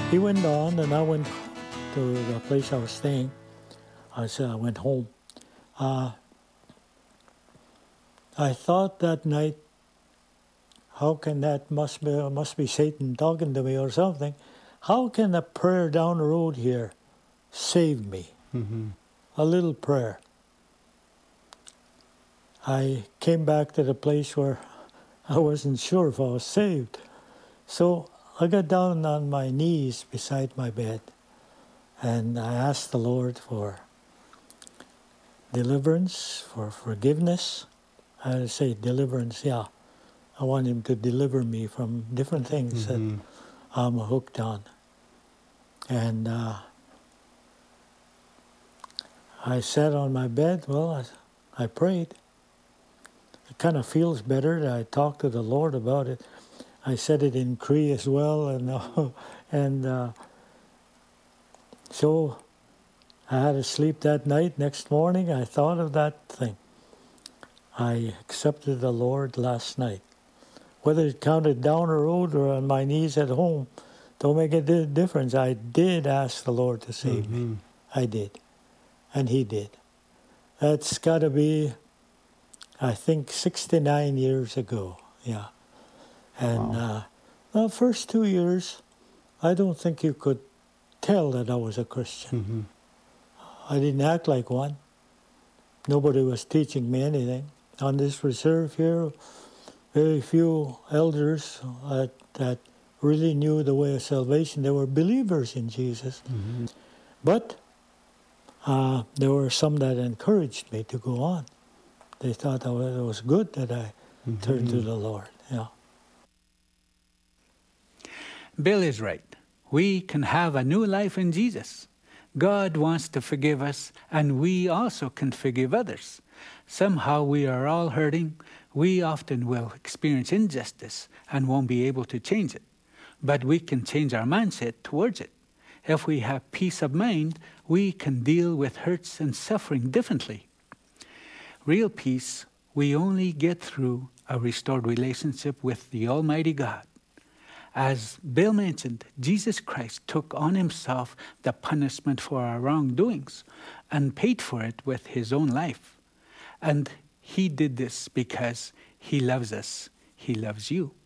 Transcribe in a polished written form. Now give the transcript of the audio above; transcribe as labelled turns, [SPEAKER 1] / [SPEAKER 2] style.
[SPEAKER 1] He went on, and I went to the place I was staying. I went home. I thought that night, how can that must be Satan talking to me or something? How can a prayer down the road here save me?
[SPEAKER 2] Mm-hmm.
[SPEAKER 1] A little prayer. I came back to the place where I wasn't sure if I was saved. So I got down on my knees beside my bed, and I asked the Lord for deliverance, for forgiveness. I say deliverance, yeah. I want Him to deliver me from different things that
[SPEAKER 2] Mm-hmm.
[SPEAKER 1] I'm hooked on. And I sat on my bed. Well, I prayed. It kind of feels better. I talked to the Lord about it. I said it in Cree as well, and so I had to sleep that night. Next morning, I thought of that thing. I accepted the Lord last night. Whether it counted down the road or on my knees at home, don't make a difference. I did ask the Lord to save me.
[SPEAKER 2] Mm-hmm.
[SPEAKER 1] I did. And He did. That's got to be, I think, 69 years ago. Yeah. And
[SPEAKER 2] Wow.
[SPEAKER 1] the first 2 years, I don't think you could tell that I was a Christian.
[SPEAKER 2] Mm-hmm.
[SPEAKER 1] I didn't act like one. Nobody was teaching me anything. On this reserve here, very few elders that really knew the way of salvation. They were believers in Jesus.
[SPEAKER 2] Mm-hmm.
[SPEAKER 1] But there were some that encouraged me to go on. They thought that it was good that I turned to
[SPEAKER 2] Mm-hmm.
[SPEAKER 1] the Lord. Yeah.
[SPEAKER 3] Bill is right. We can have a new life in Jesus. God wants to forgive us, and we also can forgive others. Somehow we are all hurting. We often will experience injustice and won't be able to change it. But we can change our mindset towards it. If we have peace of mind, we can deal with hurts and suffering differently. Real peace we only get through a restored relationship with the Almighty God. As Bill mentioned, Jesus Christ took on Himself the punishment for our wrongdoings and paid for it with His own life. And He did this because He loves us. He loves you.